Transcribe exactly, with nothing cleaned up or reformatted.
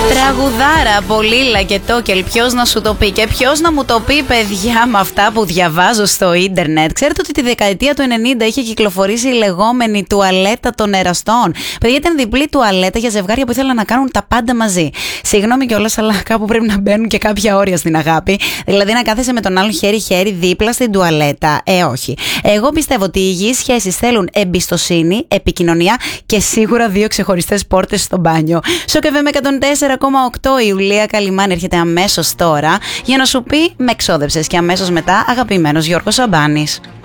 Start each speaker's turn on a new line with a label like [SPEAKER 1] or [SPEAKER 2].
[SPEAKER 1] Τραγουδάρα από Λίλα και Τόκελ. Ποιος να σου το πει και ποιος να μου το πει, παιδιά, με αυτά που διαβάζω στο ίντερνετ. Ξέρετε ότι τη δεκαετία του ενενήντα είχε κυκλοφορήσει η λεγόμενη τουαλέτα των εραστών. Παιδιά, ήταν διπλή τουαλέτα για ζευγάρια που ήθελαν να κάνουν τα πάντα μαζί. Συγγνώμη κιόλας, αλλά κάπου πρέπει να μπαίνουν και κάποια όρια στην αγάπη. Δηλαδή να κάθεσαι με τον άλλον χέρι-χέρι δίπλα στην τουαλέτα. Ε, όχι. Εγώ πιστεύω ότι οι υγιείς σχέσεις θέλουν εμπιστοσύνη, επικοινωνία και σίγουρα δύο ξεχωριστές πόρτες στο μπάνιο. Σοκ εφ εμ εκατόν τέσσερα κόμμα οκτώ, η Ιουλία Καλιμάνη έρχεται αμέσως τώρα για να σου πει με εξόδεψες, και αμέσως μετά αγαπημένος Γιώργος Σαμπάνης.